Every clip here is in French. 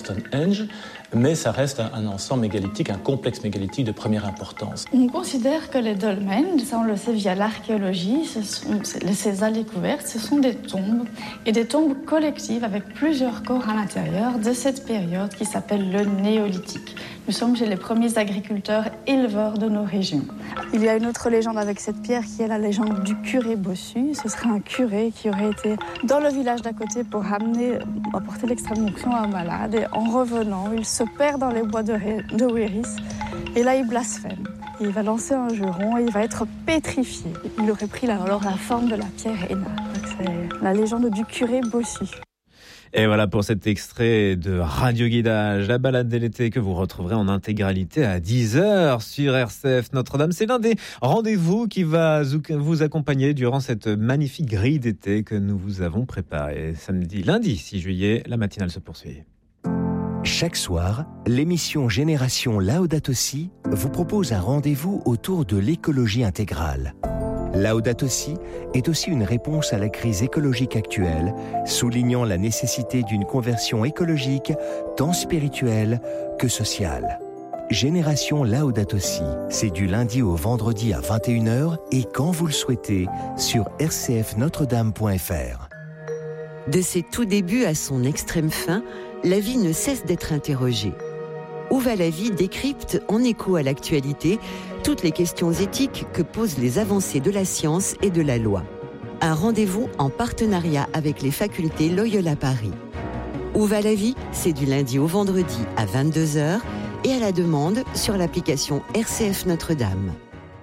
Stonehenge, mais ça reste un ensemble mégalithique, un complexe mégalithique de première importance. On considère que les dolmens, ça on le sait via l'archéologie, ces allées couvertes, ce sont des tombes, et des tombes collectives avec plusieurs corps à l'intérieur de cette période qui s'appelle le néolithique. Nous sommes chez les premiers agriculteurs éleveurs de nos régions. Il y a une autre légende avec cette pierre qui est la légende du curé bossu. Ce serait un curé qui aurait été dans le village d'à côté pour apporter l'extrême-onction à un malade. Et en revenant, il se perd dans les bois de Wéris. Et là, il blasphème. Il va lancer un juron et il va être pétrifié. Il aurait pris alors la forme de la pierre Héna. C'est la légende du curé bossu. Et voilà pour cet extrait de Radio Guidage, la balade de l'été que vous retrouverez en intégralité à 10h sur RCF Notre-Dame. C'est l'un des rendez-vous qui va vous accompagner durant cette magnifique grille d'été que nous vous avons préparée. Lundi 6 juillet, la matinale se poursuit. Chaque soir, l'émission Génération Laudato Si vous propose un rendez-vous autour de l'écologie intégrale. Laudato Si est aussi une réponse à la crise écologique actuelle, soulignant la nécessité d'une conversion écologique tant spirituelle que sociale. Génération Laudato Si, c'est du lundi au vendredi à 21h et quand vous le souhaitez sur rcfnotredame.fr. De ses tout débuts à son extrême fin, la vie ne cesse d'être interrogée. Où va la vie décrypte en écho à l'actualité toutes les questions éthiques que posent les avancées de la science et de la loi. Un rendez-vous en partenariat avec les facultés Loyola Paris. Où va la vie ? C'est du lundi au vendredi à 22h et à la demande sur l'application RCF Notre-Dame.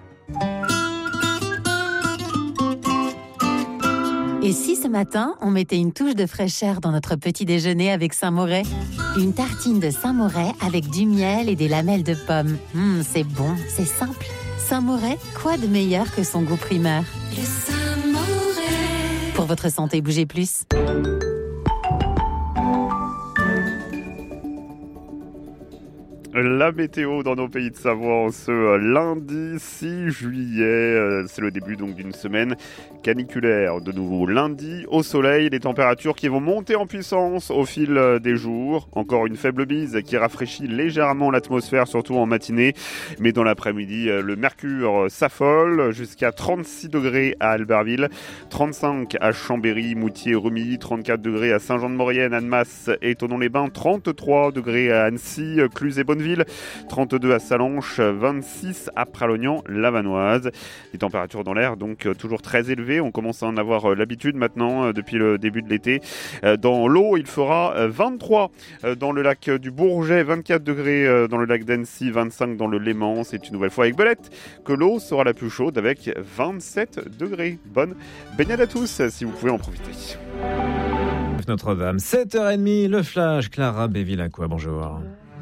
Et si ce matin, on mettait une touche de fraîcheur dans notre petit déjeuner avec Saint-Moret ? Une tartine de Saint-Moret avec du miel et des lamelles de pommes. C'est bon, c'est simple. Saint-Moret, quoi de meilleur que son goût primaire ? Le Saint-Moret. Pour votre santé, bougez plus. La météo dans nos pays de Savoie en ce lundi 6 juillet. C'est le début donc d'une semaine caniculaire. De nouveau lundi, au soleil, les températures qui vont monter en puissance au fil des jours. Encore une faible bise qui rafraîchit légèrement l'atmosphère, surtout en matinée. Mais dans l'après-midi, le mercure s'affole jusqu'à 36 degrés à Albertville, 35 à Chambéry, Moutier, Rumilly, 34 degrés à Saint-Jean-de-Maurienne, Annemasse et Thonon-les-Bains, 33 degrés à Annecy, Cluses et Bonneville, 32 à Salanches, 26 à Pralognan, Lavanoise. Les températures dans l'air donc toujours très élevées. On commence à en avoir l'habitude maintenant depuis le début de l'été. Dans l'eau, il fera 23 dans le lac du Bourget, 24 degrés dans le lac d'Annecy, 25 dans le Léman. C'est une nouvelle fois avec Belette que l'eau sera la plus chaude avec 27 degrés. Bonne baignade à tous si vous pouvez en profiter. Notre-Dame, 7h30, le flash, Clara Bévilacqua, bonjour.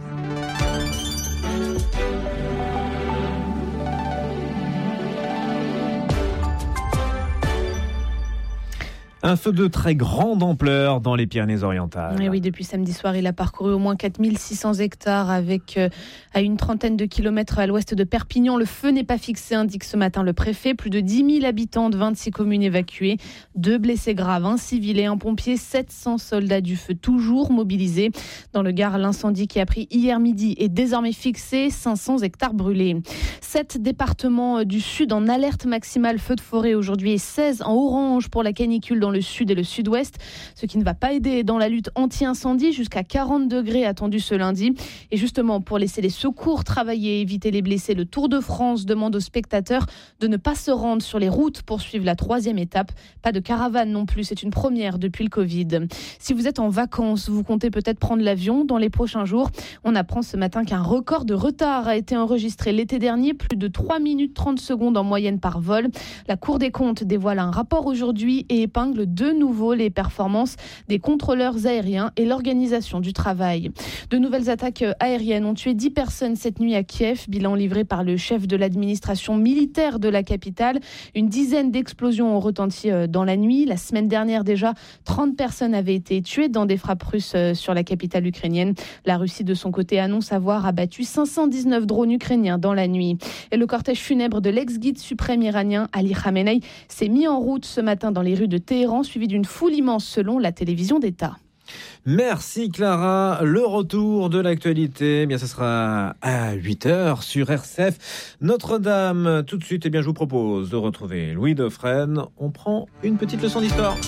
Un feu de très grande ampleur dans les Pyrénées-Orientales. Et oui, depuis samedi soir, il a parcouru au moins 4600 hectares avec à une trentaine de kilomètres à l'ouest de Perpignan. Le feu n'est pas fixé, indique ce matin le préfet. Plus de 10 000 habitants de 26 communes évacuées. 2 blessés graves, un civil et un pompier. 700 soldats du feu toujours mobilisés. Dans le Gard, l'incendie qui a pris hier midi est désormais fixé. 500 hectares brûlés. 7 départements du sud en alerte maximale feu de forêt aujourd'hui et 16 en orange pour la canicule dans le sud et le sud-ouest, ce qui ne va pas aider dans la lutte anti-incendie, jusqu'à 40 degrés attendus ce lundi. Et justement, pour laisser les secours travailler et éviter les blessés, le Tour de France demande aux spectateurs de ne pas se rendre sur les routes pour suivre la 3e étape. Pas de caravane non plus, c'est une première depuis le Covid. Si vous êtes en vacances, vous comptez peut-être prendre l'avion dans les prochains jours. On apprend ce matin qu'un record de retard a été enregistré l'été dernier, plus de 3 minutes 30 secondes en moyenne par vol. La Cour des comptes dévoile un rapport aujourd'hui et épingle de nouveau les performances des contrôleurs aériens et l'organisation du travail. De nouvelles attaques aériennes ont tué 10 personnes cette nuit à Kiev, bilan livré par le chef de l'administration militaire de la capitale. Une dizaine d'explosions ont retenti dans la nuit. La semaine dernière déjà, 30 personnes avaient été tuées dans des frappes russes sur la capitale ukrainienne. La Russie de son côté annonce avoir abattu 519 drones ukrainiens dans la nuit. Et le cortège funèbre de l'ex-guide suprême iranien Ali Khamenei s'est mis en route ce matin dans les rues de Téhéran, suivi d'une foule immense selon la télévision d'État. Merci Clara. Le retour de l'actualité, eh bien ce sera à 8h sur RCF. Notre-Dame, tout de suite, eh bien je vous propose de retrouver Louis Dauphren. On prend une petite leçon d'histoire.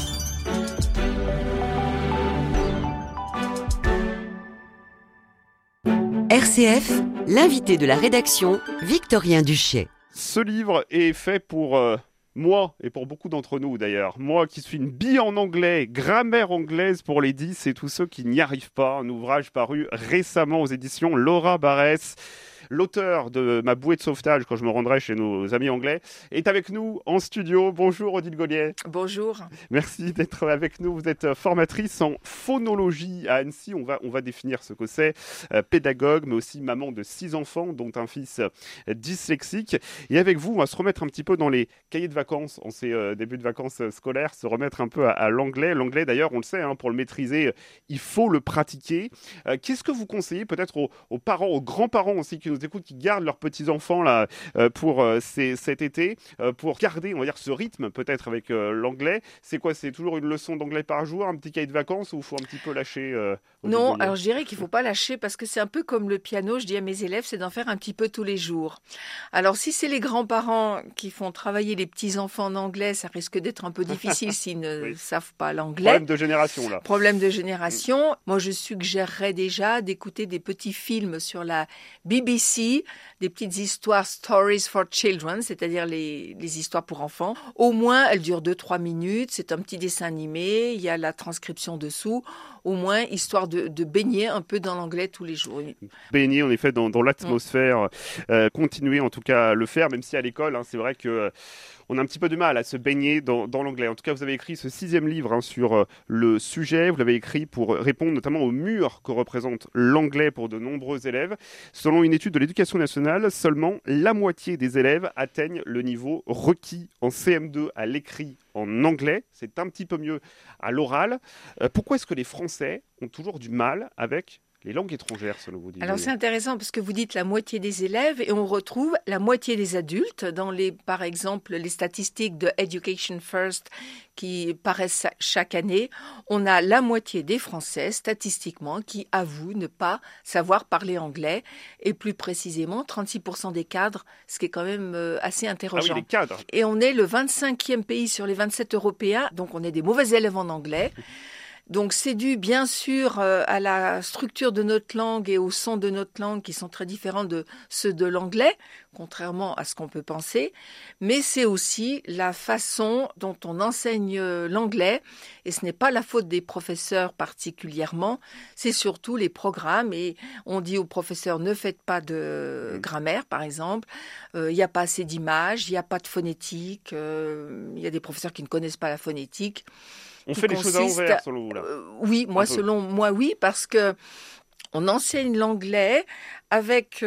RCF, l'invité de la rédaction, Victorien Duchet. Ce livre est fait pour moi, et pour beaucoup d'entre nous d'ailleurs, moi qui suis une bille en anglais, grammaire anglaise pour les 10 et tous ceux qui n'y arrivent pas, un ouvrage paru récemment aux éditions Laura Barrès. L'auteur de ma bouée de sauvetage quand je me rendrai chez nos amis anglais est avec nous en studio. Bonjour Odile Gaulier. Bonjour. Merci d'être avec nous. Vous êtes formatrice en phonologie à Annecy. On va définir ce que c'est. Pédagogue, mais aussi maman de 6 enfants, dont un fils dyslexique. Et avec vous, on va se remettre un petit peu dans les cahiers de vacances, en ces débuts de vacances scolaires, se remettre un peu à l'anglais. L'anglais d'ailleurs, on le sait, pour le maîtriser, il faut le pratiquer. Qu'est-ce que vous conseillez peut-être aux parents, aux grands-parents aussi qui nous écoutent, qui gardent leurs petits-enfants là, pour cet été, pour garder, on va dire, ce rythme peut-être avec l'anglais? C'est quoi? C'est toujours une leçon d'anglais par jour, un petit cahier de vacances, ou il faut un petit peu lâcher Non, alors je dirais qu'il ne faut pas lâcher parce que c'est un peu comme le piano, je dis à mes élèves, c'est d'en faire un petit peu tous les jours. Alors si c'est les grands-parents qui font travailler les petits-enfants en anglais, ça risque d'être un peu difficile s'ils ne savent pas l'anglais. Problème de génération là. Problème de génération. Moi je suggérerais déjà d'écouter des petits films sur la BBC, des petites histoires Stories for Children, c'est-à-dire les histoires pour enfants. Au moins, elles durent 2-3 minutes, c'est un petit dessin animé, il y a la transcription dessous, au moins, histoire de baigner un peu dans l'anglais tous les jours. Baigner, en effet, dans l'atmosphère, continuer en tout cas à le faire, même si à l'école, c'est vrai que on a un petit peu de mal à se baigner dans l'anglais. En tout cas, vous avez écrit ce 6e livre sur le sujet. Vous l'avez écrit pour répondre notamment au mur que représente l'anglais pour de nombreux élèves. Selon une étude de l'Éducation nationale, seulement la moitié des élèves atteignent le niveau requis en CM2 à l'écrit en anglais. C'est un petit peu mieux à l'oral. Pourquoi est-ce que les Français ont toujours du mal avec les langues étrangères, selon vous? Alors c'est intéressant parce que vous dites la moitié des élèves et on retrouve la moitié des adultes dans par exemple, les statistiques de Education First qui paraissent chaque année. On a la moitié des Français, statistiquement, qui avouent ne pas savoir parler anglais et plus précisément 36% des cadres, ce qui est quand même assez interrogeant. Ah oui, les cadres. Et on est le 25e pays sur les 27 européens, donc on est des mauvais élèves en anglais. Donc c'est dû bien sûr à la structure de notre langue et au son de notre langue qui sont très différents de ceux de l'anglais, contrairement à ce qu'on peut penser, mais c'est aussi la façon dont on enseigne l'anglais, et ce n'est pas la faute des professeurs particulièrement, c'est surtout les programmes, et on dit aux professeurs ne faites pas de grammaire par exemple, il n'y a pas assez d'images, il n'y a pas de phonétique, il y a des professeurs qui ne connaissent pas la phonétique. On fait les choses à l'envers, selon vous, là. Oui, selon moi, oui, parce que on enseigne l'anglais avec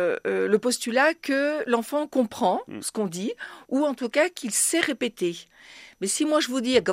le postulat que l'enfant comprend ce qu'on dit, ou en tout cas qu'il sait répéter. Mais si moi je vous dis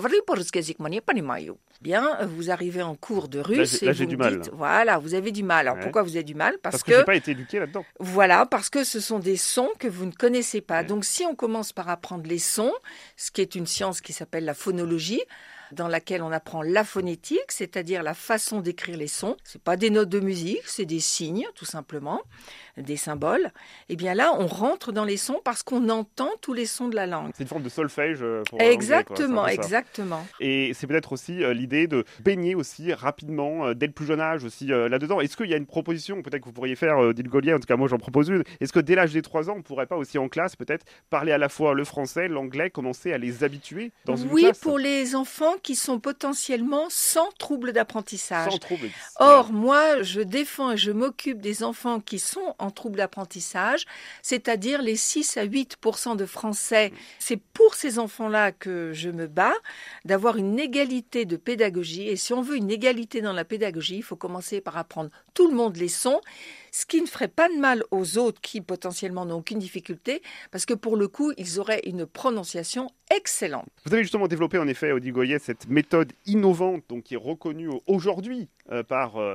bien, vous arrivez en cours de russe là, et j'ai vous du me mal, dites, voilà, vous avez du mal. Alors pourquoi vous avez du mal? Parce que j'ai pas été éduqué là-dedans. Voilà, parce que ce sont des sons que vous ne connaissez pas. Donc si on commence par apprendre les sons, ce qui est une science qui s'appelle la phonologie, dans laquelle on apprend la phonétique, c'est-à-dire la façon d'écrire les sons. C'est pas des notes de musique, c'est des signes, tout simplement, des symboles. Et bien là, on rentre dans les sons parce qu'on entend tous les sons de la langue. C'est une forme de solfège pour exactement, l'anglais, exactement. Et c'est peut-être aussi l'idée de baigner aussi rapidement, dès le plus jeune âge aussi là-dedans. Est-ce qu'il y a une proposition, peut-être que vous pourriez faire, Odile Gaulier, en tout cas moi j'en propose une. Est-ce que dès l'âge des 3 ans, on ne pourrait pas aussi en classe peut-être parler à la fois le français, l'anglais, commencer à les habituer dans une classe? Oui, pour les enfants qui sont potentiellement sans trouble d'apprentissage. Sans trouble. Or, moi, je défends et je m'occupe des enfants qui sont en trouble d'apprentissage, c'est-à-dire les 6 à 8% de Français. C'est pour ces enfants-là que je me bats, d'avoir une égalité de pédagogie. Et si on veut une égalité dans la pédagogie, il faut commencer par apprendre tout le monde les sons, ce qui ne ferait pas de mal aux autres qui potentiellement n'ont aucune difficulté, parce que pour le coup, ils auraient une prononciation excellente. Vous avez justement développé en effet, Odile Gaulier, cette méthode innovante donc, qui est reconnue aujourd'hui par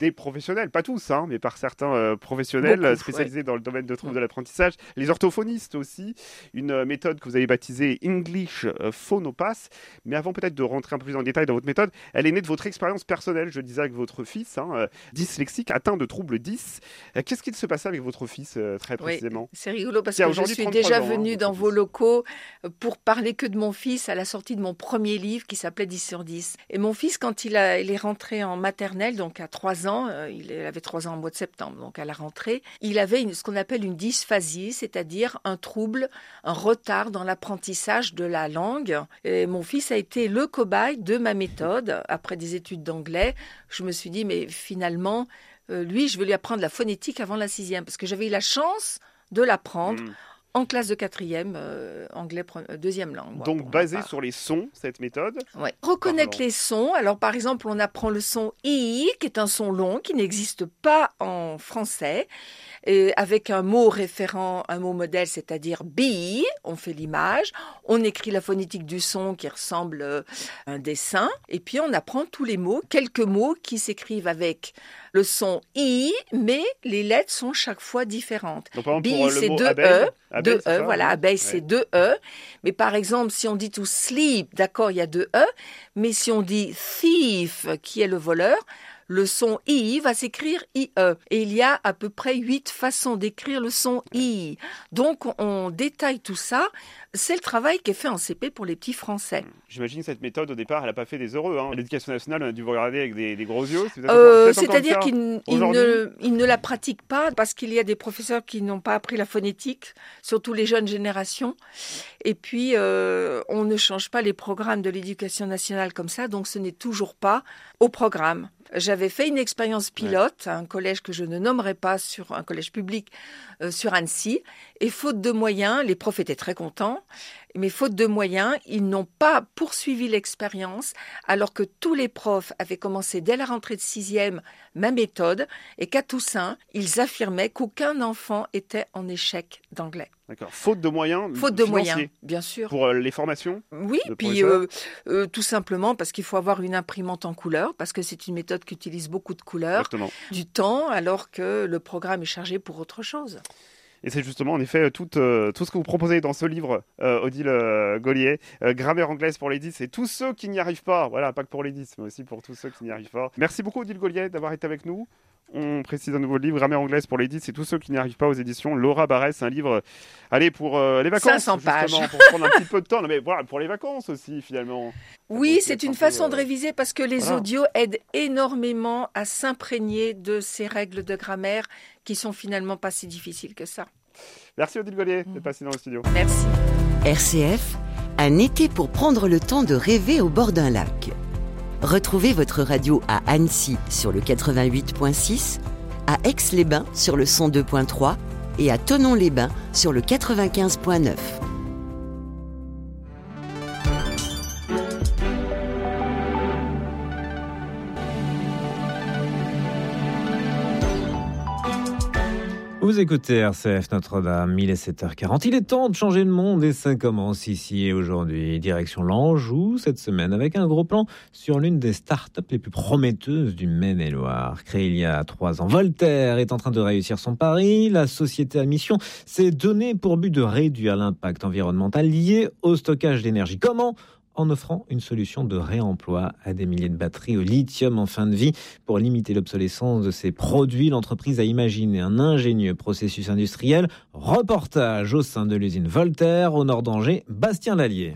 des professionnels, pas tous, mais par certains professionnels spécialisés dans le domaine de troubles de l'apprentissage, les orthophonistes aussi, une méthode que vous avez baptisée English Phonopass. Mais avant peut-être de rentrer un peu plus en détail dans votre méthode, elle est née de votre expérience personnelle, je disais, avec votre fils, dyslexique, atteint de troubles 10. Qu'est-ce qu'il se passait avec votre fils très précisément? C'est rigolo parce que je suis déjà venue dans vos locaux pour parler que de mon fils à la sortie de mon premier livre qui s'appelait 10 sur 10. Et mon fils, quand il est rentré en maternelle, donc à 3 ans, il avait 3 ans au mois de septembre, donc à la rentrée, il avait ce qu'on appelle une dysphasie, c'est-à-dire un trouble, un retard dans l'apprentissage de la langue. Et mon fils a été le cobaye de ma méthode. Après des études d'anglais, je me suis dit, mais finalement, lui, je vais lui apprendre la phonétique avant la 6e, parce que j'avais eu la chance de l'apprendre en classe de 4e, anglais 2e langue. Donc basé sur les sons, cette méthode? Oui. Reconnaître les sons. Alors par exemple, on apprend le son I, qui est un son long, qui n'existe pas en français, et avec un mot référent, un mot modèle, c'est-à-dire bi, on fait l'image, on écrit la phonétique du son qui ressemble à un dessin, et puis on apprend tous les mots, quelques mots qui s'écrivent avec le son I, mais les lettres sont chaque fois différentes. Donc, par exemple, bi, pour c'est le mot 2 abeille, E, 2 E, voilà, abeille, c'est 2 E. Mais par exemple, si on dit to sleep, d'accord, il y a 2 E, mais si on dit thief, qui est le voleur, le son I va s'écrire IE. Et il y a à peu près 8 façons d'écrire le son I. Donc, on détaille tout ça. C'est le travail qui est fait en CP pour les petits Français. J'imagine que cette méthode, au départ, elle n'a pas fait des heureux. L'éducation nationale, on a dû vous regarder avec des gros yeux. C'est-à-dire qu'ils ne la pratiquent pas parce qu'il y a des professeurs qui n'ont pas appris la phonétique, surtout les jeunes générations. Et puis, on ne change pas les programmes de l'éducation nationale comme ça, donc ce n'est toujours pas au programme. J'avais fait une expérience pilote à un collège que je ne nommerai pas, sur un collège public sur Annecy. Et faute de moyens, les profs étaient très contents, mais faute de moyens, ils n'ont pas poursuivi l'expérience, alors que tous les profs avaient commencé dès la rentrée de 6e ma méthode, et qu'à Toussaint, ils affirmaient qu'aucun enfant était en échec d'anglais. D'accord. Faute de moyens. Faute de moyens, bien sûr. Pour les formations. Oui, puis tout simplement parce qu'il faut avoir une imprimante en couleur, parce que c'est une méthode qui utilise beaucoup de couleurs, exactement, du temps, alors que le programme est chargé pour autre chose. Et c'est justement, en effet, tout ce que vous proposez dans ce livre, Odile Gaulier, Grammaire anglaise pour les 10, et tous ceux qui n'y arrivent pas. Voilà, pas que pour les 10, mais aussi pour tous ceux qui n'y arrivent pas. Merci beaucoup, Odile Gaulier, d'avoir été avec nous. On précise un nouveau livre, Grammaire anglaise pour les 10, et tous ceux qui n'y arrivent pas, aux éditions Laura Barès. Un livre, allez, pour les vacances. 500 pages. Pour prendre un petit peu de temps. Non, mais voilà, pour les vacances aussi, finalement. Oui, c'est une façon de réviser parce que les audios aident énormément à s'imprégner de ces règles de grammaire qui sont finalement pas si difficiles que ça. Merci Odile Gaulier d'être passée dans le studio. Merci. RCF, un été pour prendre le temps de rêver au bord d'un lac. Retrouvez votre radio à Annecy sur le 88.6, à Aix-les-Bains sur le 102.3 et à Thonon-les-Bains sur le 95.9. Vous écoutez RCF Notre-Dame, il est 7h40. Il est temps de changer le monde et ça commence ici et aujourd'hui. Direction l'Anjou cette semaine avec un gros plan sur l'une des startups les plus prometteuses du Maine-et-Loire. Créée il y a 3 ans, Voltaire est en train de réussir son pari. La société à mission s'est donnée pour but de réduire l'impact environnemental lié au stockage d'énergie. Comment ? En offrant une solution de réemploi à des milliers de batteries au lithium en fin de vie. Pour limiter l'obsolescence de ces produits, l'entreprise a imaginé un ingénieux processus industriel. Reportage au sein de l'usine Voltaire, au nord d'Angers, Bastien Lallier.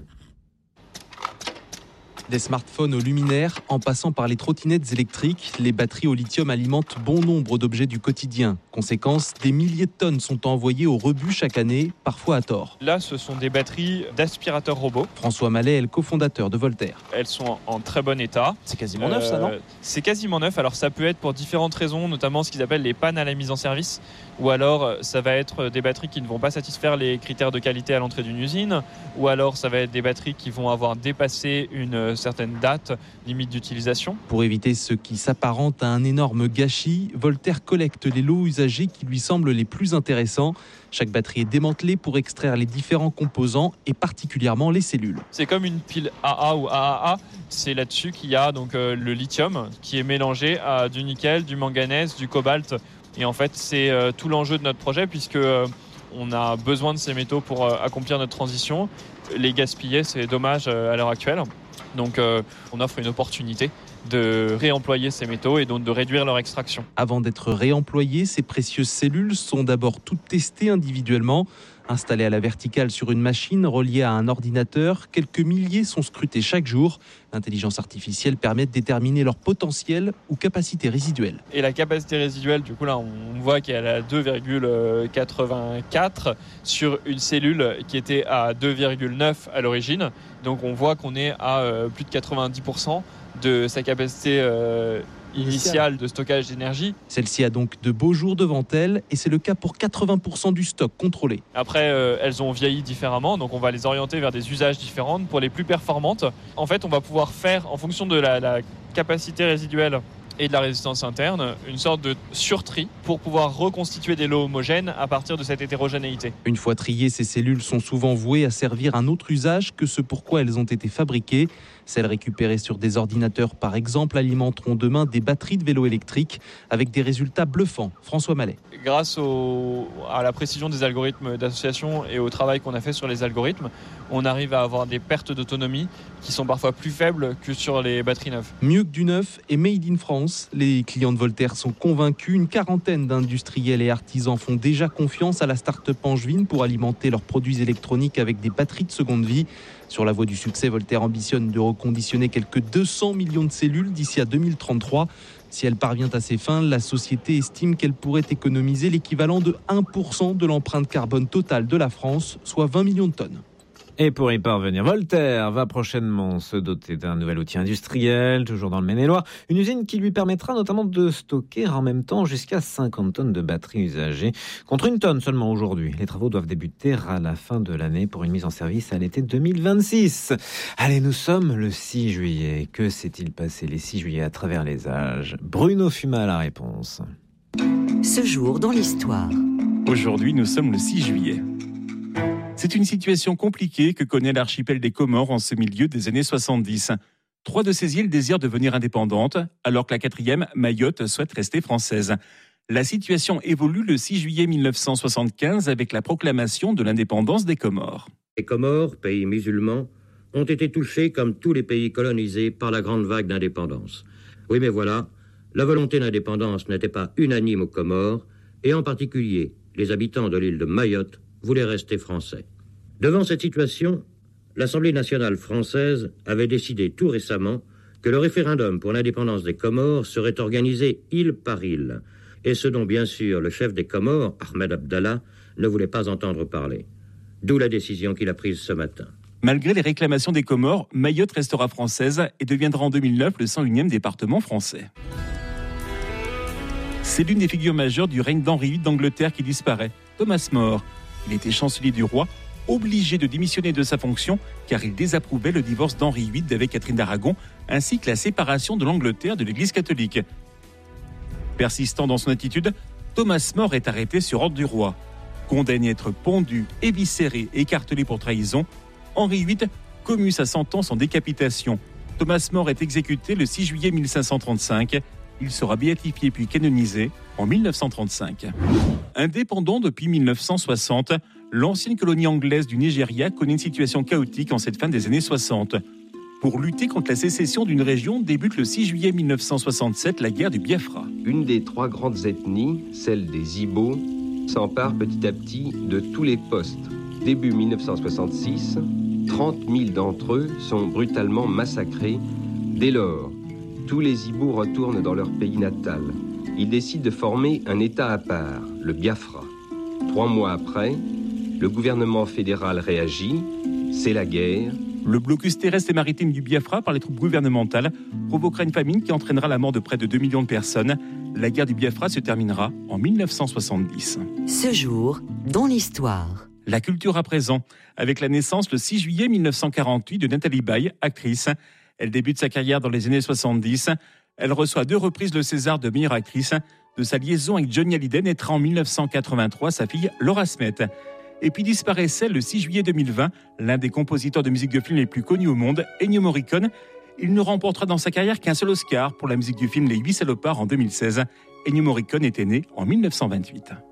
Des smartphones aux luminaires, en passant par les trottinettes électriques, les batteries au lithium alimentent bon nombre d'objets du quotidien. Conséquence, des milliers de tonnes sont envoyées au rebut chaque année, parfois à tort. Là, ce sont des batteries d'aspirateurs robots. François Mallet est le cofondateur de Voltaire. Elles sont en très bon état. C'est quasiment neuf, ça, non ? C'est quasiment neuf. Alors, ça peut être pour différentes raisons, notamment ce qu'ils appellent les pannes à la mise en service. Ou alors, ça va être des batteries qui ne vont pas satisfaire les critères de qualité à l'entrée d'une usine. Ou alors, ça va être des batteries qui vont avoir dépassé une certaines dates limites d'utilisation. Pour éviter ce qui s'apparente à un énorme gâchis, Voltaire collecte les lots usagés qui lui semblent les plus intéressants. Chaque batterie est démantelée pour extraire les différents composants et particulièrement les cellules. C'est comme une pile AA ou AAA. C'est là-dessus qu'il y a donc le lithium qui est mélangé à du nickel, du manganèse, du cobalt. Et en fait, c'est tout l'enjeu de notre projet puisque on a besoin de ces métaux pour accomplir notre transition. Les gaspiller, c'est dommage à l'heure actuelle. Donc on offre une opportunité de réemployer ces métaux et donc de réduire leur extraction. Avant d'être réemployées, ces précieuses cellules sont d'abord toutes testées individuellement. Installées à la verticale sur une machine reliée à un ordinateur, quelques milliers sont scrutés chaque jour. L'intelligence artificielle permet de déterminer leur potentiel ou capacité résiduelle. Et la capacité résiduelle, du coup là, on voit qu'elle est à 2,84 sur une cellule qui était à 2,9 à l'origine. Donc on voit qu'on est à plus de 90% de sa capacité initiale de stockage d'énergie. Celle-ci a donc de beaux jours devant elle et c'est le cas pour 80% du stock contrôlé. Après, elles ont vieilli différemment, donc on va les orienter vers des usages différents pour les plus performantes. En fait, on va pouvoir faire, en fonction de la capacité résiduelle et de la résistance interne, une sorte de surtri pour pouvoir reconstituer des lots homogènes à partir de cette hétérogénéité. Une fois triées, ces cellules sont souvent vouées à servir un autre usage que ce pourquoi elles ont été fabriquées. Celles récupérées sur des ordinateurs, par exemple, alimenteront demain des batteries de vélos électriques avec des résultats bluffants. François Mallet. Grâce à la précision des algorithmes d'association et au travail qu'on a fait sur les algorithmes, on arrive à avoir des pertes d'autonomie qui sont parfois plus faibles que sur les batteries neuves. Mieux que du neuf et made in France, les clients de Voltaire sont convaincus. Une quarantaine d'industriels et artisans font déjà confiance à la start-up angevine pour alimenter leurs produits électroniques avec des batteries de seconde vie. Sur la voie du succès, Voltaire ambitionne de reconditionner quelques 200 millions de cellules d'ici à 2033. Si elle parvient à ses fins, la société estime qu'elle pourrait économiser l'équivalent de 1% de l'empreinte carbone totale de la France, soit 20 millions de tonnes. Et pour y parvenir, Voltaire va prochainement se doter d'un nouvel outil industriel, toujours dans le Maine-et-Loire. Une usine qui lui permettra notamment de stocker en même temps jusqu'à 50 tonnes de batteries usagées, contre 1 tonne seulement aujourd'hui. Les travaux doivent débuter à la fin de l'année pour une mise en service à l'été 2026. Allez, nous sommes le 6 juillet. Que s'est-il passé les 6 juillet à travers les âges? Bruno Fuma a la réponse. Ce jour dans l'histoire. Aujourd'hui, nous sommes le 6 juillet. C'est une situation compliquée que connaît l'archipel des Comores en ce milieu des années 70. 3 de ces îles désirent devenir indépendantes, alors que la 4e, Mayotte, souhaite rester française. La situation évolue le 6 juillet 1975 avec la proclamation de l'indépendance des Comores. Les Comores, pays musulmans, ont été touchés comme tous les pays colonisés par la grande vague d'indépendance. Oui, mais voilà, la volonté d'indépendance n'était pas unanime aux Comores, et en particulier, les habitants de l'île de Mayotte voulaient rester français. Devant cette situation, l'Assemblée nationale française avait décidé tout récemment que le référendum pour l'indépendance des Comores serait organisé île par île, et ce dont bien sûr le chef des Comores, Ahmed Abdallah, ne voulait pas entendre parler. D'où la décision qu'il a prise ce matin. Malgré les réclamations des Comores, Mayotte restera française et deviendra en 2009 le 101e département français. C'est l'une des figures majeures du règne d'Henri VIII d'Angleterre qui disparaît, Thomas More. Il était chancelier du roi, obligé de démissionner de sa fonction car il désapprouvait le divorce d'Henri VIII avec Catherine d'Aragon, ainsi que la séparation de l'Angleterre de l'Église catholique. Persistant dans son attitude, Thomas More est arrêté sur ordre du roi. Condamné à être pendu, éviscéré et écartelé pour trahison, Henri VIII commut sa sentence en décapitation. Thomas More est exécuté le 6 juillet 1535. Il sera béatifié puis canonisé en 1935. Indépendant depuis 1960, l'ancienne colonie anglaise du Nigeria connaît une situation chaotique en cette fin des années 60. Pour lutter contre la sécession d'une région, débute le 6 juillet 1967 la guerre du Biafra. Une des 3 grandes ethnies, celle des Igbo, s'empare petit à petit de tous les postes. Début 1966, 30 000 d'entre eux sont brutalement massacrés. Dès lors, tous les Igbo retournent dans leur pays natal. Ils décident de former un État à part, le Biafra. 3 mois après, le gouvernement fédéral réagit, c'est la guerre. Le blocus terrestre et maritime du Biafra par les troupes gouvernementales provoquera une famine qui entraînera la mort de près de 2 millions de personnes. La guerre du Biafra se terminera en 1970. Ce jour, dans l'histoire. La culture à présent, avec la naissance le 6 juillet 1948 de Nathalie Baye, actrice. Elle débute sa carrière dans les années 70. Elle reçoit 2 reprises le César de meilleure actrice. De sa liaison avec Johnny Hallyday naîtra en 1983 sa fille Laura Smet. Et puis disparaissait le 6 juillet 2020 l'un des compositeurs de musique de film les plus connus au monde, Ennio Morricone. Il ne remportera dans sa carrière qu'un seul Oscar pour la musique du film Les 8 salopards en 2016. Ennio Morricone était né en 1928.